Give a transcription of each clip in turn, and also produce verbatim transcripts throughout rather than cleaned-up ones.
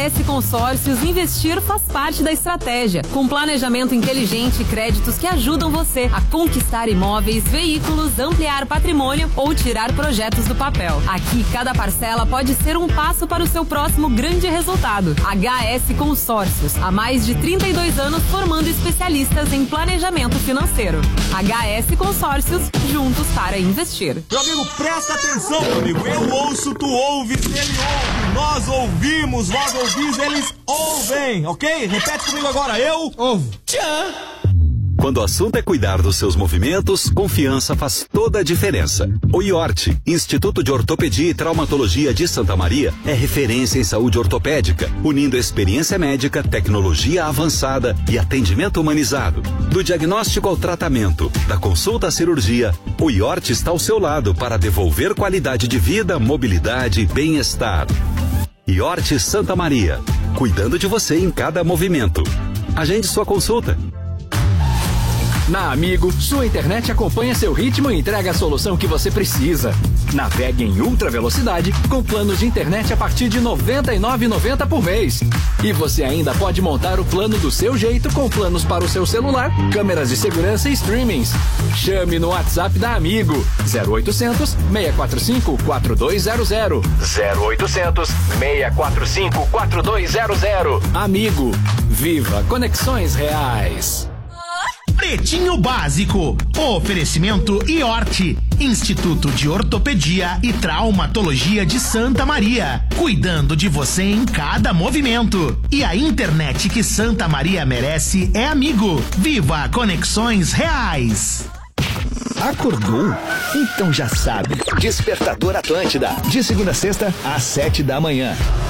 S Consórcios, investir faz parte da estratégia. Com planejamento inteligente e créditos que ajudam você a conquistar imóveis, veículos, ampliar patrimônio ou tirar projetos do papel. Aqui, cada parcela pode ser um passo para o seu próximo grande resultado. H S Consórcios, há mais de trinta e dois anos formando especialistas em planejamento financeiro. H S Consórcios, juntos para investir. Meu amigo, presta atenção, meu amigo. Eu ouço, tu ouves, ele ouve. Nós ouvimos, vós ouvis, eles ouvem, ok? Repete comigo agora, eu ouvo. Tchau. Quando o assunto é cuidar dos seus movimentos, confiança faz toda a diferença. O I O R T, Instituto de Ortopedia e Traumatologia de Santa Maria, é referência em saúde ortopédica, unindo experiência médica, tecnologia avançada e atendimento humanizado. Do diagnóstico ao tratamento, da consulta à cirurgia, o I O R T está ao seu lado para devolver qualidade de vida, mobilidade e bem-estar. I O R T Santa Maria, cuidando de você em cada movimento. Agende sua consulta. Na Amigo, sua internet acompanha seu ritmo e entrega a solução que você precisa. Navegue em ultra velocidade com planos de internet a partir de noventa e nove reais e noventa centavos por mês. E você ainda pode montar o plano do seu jeito com planos para o seu celular, câmeras de segurança e streamings. Chame no WhatsApp da Amigo zero oitocentos, seis quatro cinco, quatro dois zero zero. zero oitocentos, seis quatro cinco, quatro dois zero zero. Amigo, viva conexões reais. Pretinho Básico, oferecimento I O R T, Instituto de Ortopedia e Traumatologia de Santa Maria, cuidando de você em cada movimento. E a internet que Santa Maria merece é Amigo. Viva Conexões Reais. Acordou? Então já sabe. Despertador Atlântida, de segunda a sexta, às sete da manhã.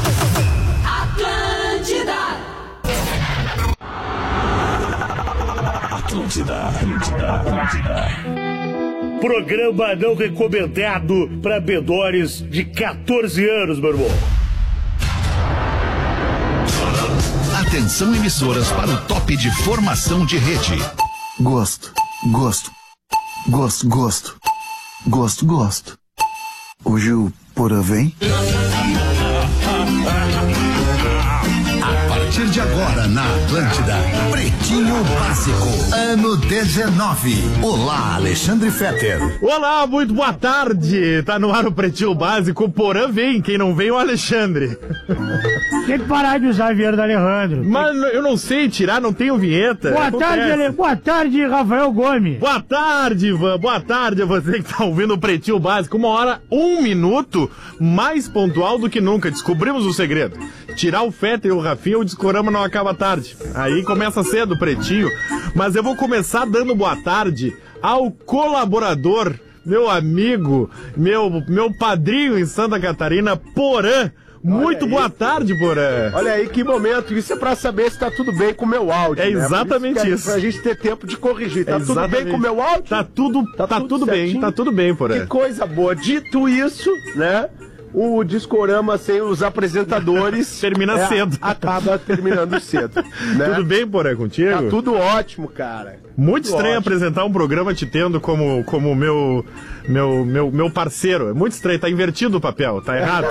Atlântida. Atlântida, Atlântida, Atlântida. Programa não recomendado para menores de quatorze anos, meu irmão. Atenção, emissoras, para o top de formação de rede. Gosto, gosto, gosto, gosto, gosto, gosto. Hoje o Porã vem? A partir de agora, na Atlântida, Pretinho Básico, ano dezenove. Olá, Alexandre Fetter. Olá, muito boa tarde. Tá no ar o Pretinho Básico. O Porã vem, quem não vem é o Alexandre. Tem que parar de usar a vinheta do Alejandro. Mas eu não sei tirar, não tenho vinheta. Boa tarde, Ale... Boa tarde, Rafael Gomes. Boa tarde, Ivan. Boa tarde a você que tá ouvindo o Pretinho Básico. Uma hora, um minuto, mais pontual do que nunca. Descobrimos o segredo. Tirar o Fetter e o Rafinha, o Discorama não acaba tarde. Aí começa cedo o Pretinho. Mas eu vou começar dando boa tarde ao colaborador, meu amigo, meu, meu padrinho em Santa Catarina, Porã. Muito Olha boa aí. tarde, Porã. Olha aí que momento, isso é pra saber se tá tudo bem com o meu áudio. É né? exatamente isso. Que é isso. Pra gente ter tempo de corrigir. Tá É tudo bem exatamente. com o meu áudio? Tá tudo, tá, tá tudo, tudo bem, tá tudo bem, Porã. Que coisa boa. Dito isso, né? O Discorama sem os apresentadores termina é, cedo. Acaba terminando cedo. Né? Tudo bem, Porã, contigo? Tá tudo ótimo, cara. Muito tudo estranho ótimo. apresentar um programa te tendo como, como meu, meu, meu, meu parceiro. É muito estranho, tá invertido o papel, tá errado.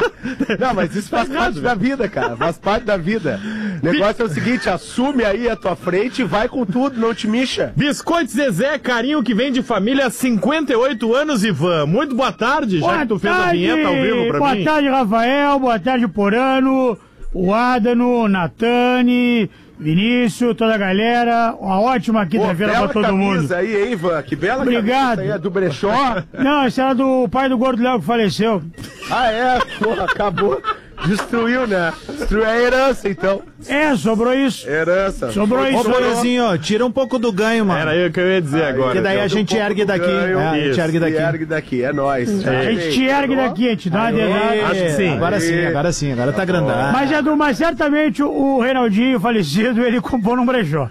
Não, mas isso faz Tá parte errado, da vida, cara. Faz parte da vida. O negócio é o seguinte, assume aí a tua frente e vai com tudo, não te mixa. Biscoitos Zezé, carinho que vem de família há cinquenta e oito anos, Ivan. Muito boa tarde, já Boa que tu fez tarde. a vinheta ao vivo pra boa mim. Boa tarde, Rafael. Boa tarde, Porano, o Adano, Natane, Vinícius, toda a galera. Uma ótima quinta-feira pra todo mundo. Aí, hein, Ivan? Que bela Obrigado. camisa aí, é do Brechó? Não, esse era do pai do Gordo Léo que faleceu. Ah, é? Porra, acabou. Destruiu, né? Destruiu a herança, então. É, sobrou isso. Herança. Sobrou isso. Ô, Porazinho, ó, tira um pouco do ganho, mano. Era aí o que eu ia dizer Aí, agora. Que daí a gente um ergue daqui. ganho, É, a gente isso, ergue daqui. ergue daqui, é nóis. A gente te ergue daqui, a gente dá uma dedada. Acho que sim. Agora sim, agora sim, agora tá grandão. Mas, Edu, mas certamente o Reinaldinho falecido, ele comprou num brechó.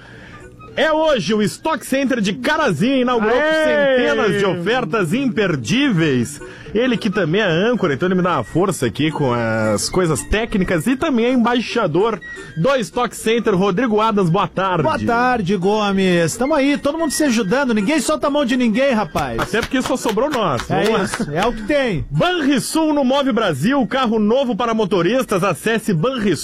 É hoje o Stock Center de Carazinho inaugurou com centenas de ofertas imperdíveis. Ele que também é âncora, então ele me dá uma força aqui com as coisas técnicas e também é embaixador do Stock Center. Rodrigo Adams, boa tarde. Boa tarde, Gomes. Tamo aí, todo mundo se ajudando. Ninguém solta a mão de ninguém, rapaz. Até porque só sobrou nós. É Vamos lá. isso, é o que tem. Banrisul no Move Brasil, carro novo para motoristas. Acesse Banrisul.